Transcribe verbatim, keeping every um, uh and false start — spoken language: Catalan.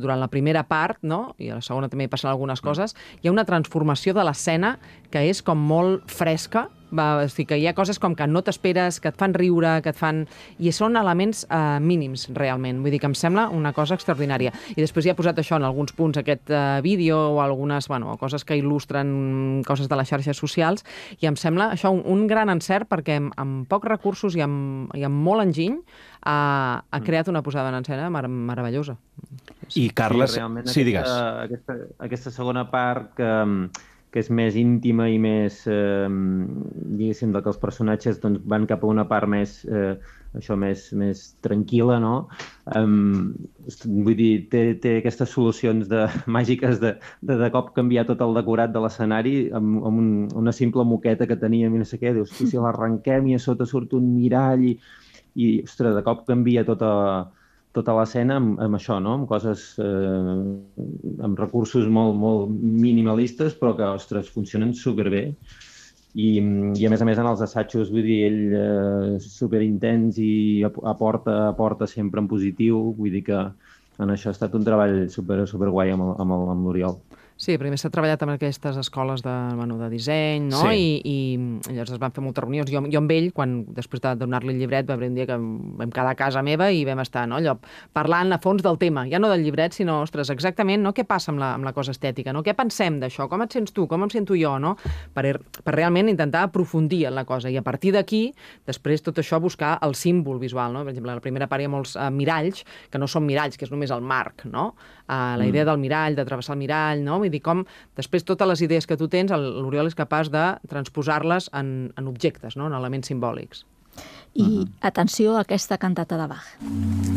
durant la primera part, no? I a la segona també hi passen algunes coses, hi ha una transformació de l'escena que és com molt fresca, va, o sigui, que hi ha coses com que no t'esperes, que et fan riure, que et fan... I són elements eh, mínims, realment. Vull dir que em sembla una cosa extraordinària. I després hi ha posat això en alguns punts, aquest eh, vídeo o algunes, bueno, coses que il·lustren coses de les xarxes socials, i em sembla això un, un gran encert perquè amb, amb pocs recursos i amb, i amb molt enginy ha, ha creat una posada en escena mar meravellosa. I Carles, sí, sí, digues. Aquesta, aquesta, aquesta segona part que, que és més íntima i més, eh, diguéssim, que els personatges doncs, van cap a una part més, eh, això, més, més tranquil·la, no? Um, vull dir, té, té aquestes solucions de, màgiques de, de de cop canviar tot el decorat de l'escenari amb, amb un, una simple moqueta que teníem i no sé què, dius, si l'arrenquem i a sota surt un mirall i, i ostres, de cop canvia tota tota l'escena amb, amb això, no? Amb coses, eh, amb recursos molt, molt minimalistes, però que, ostres, funcionen superbé. I, i a més a més en els assajos, vull dir, ell eh, superintens i aporta, aporta sempre en positiu, vull dir que en això ha estat un treball super, super guai amb l'Oriol. Sí, primer s'ha treballat amb aquestes escoles de, bueno, de disseny, no? Sí. I, i llavors es van fer moltes reunions. Jo, jo amb ell, quan, després de donar-li el llibret, va haver un dia que vam quedar a casa meva i vam estar, no? Allò, parlant a fons del tema, ja no del llibret, sinó, ostres, exactament, no? Què passa amb la, amb la cosa estètica, no? Què pensem d'això? Com et sents tu? Com em sento jo, no? Per, per realment intentar aprofundir en la cosa. I a partir d'aquí, després tot això buscar el símbol visual, no? Per exemple, a la primera part hi ha molts uh, miralls, que no són miralls, que és només el marc, no? Uh, la idea del mirall, de travessar el mirall, no? Vull dir, com després totes les idees que tu tens, l'Oriol és capaç de transposar-les en, en objectes, no? En elements simbòlics. I atenció a aquesta cantata de Bach.